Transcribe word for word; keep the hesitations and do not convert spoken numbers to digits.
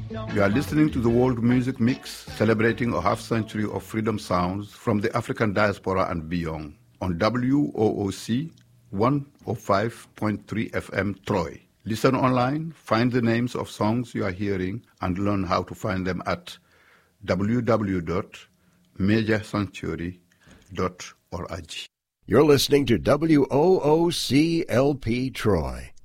You are listening to the World Music Mix, celebrating a half-century of freedom sounds from the African diaspora and beyond, on W O O C one oh five point three F M Troy. Listen online, find the names of songs you are hearing, and learn how to find them at w w w dot major sanctuary dot org. You're listening to W O O C L P Troy.